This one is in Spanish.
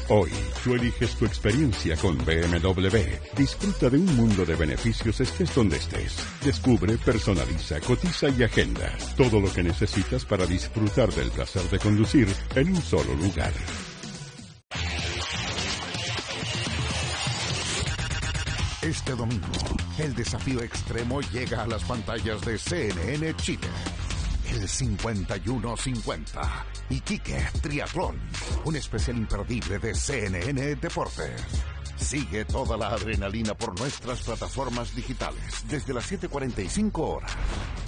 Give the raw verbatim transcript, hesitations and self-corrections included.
Hoy, tú eliges tu experiencia con B M W. Disfruta de un mundo de beneficios estés donde estés. Descubre, personaliza, cotiza y agenda. Todo lo que necesitas para disfrutar del placer de conducir en un solo lugar. Este domingo, el desafío extremo llega a las pantallas de C N N Chile. El cincuenta y uno cincuenta. Iquique Triatlón. Un especial imperdible de C N N Deportes. Sigue toda la adrenalina por nuestras plataformas digitales desde las siete cuarenta y cinco horas.